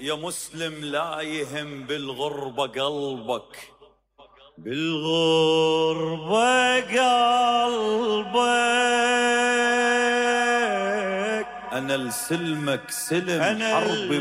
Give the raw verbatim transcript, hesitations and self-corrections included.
يا مسلم لا يهم بالغربة قلبك، بالغربة قلبك. أنا لسلمك سلم حربي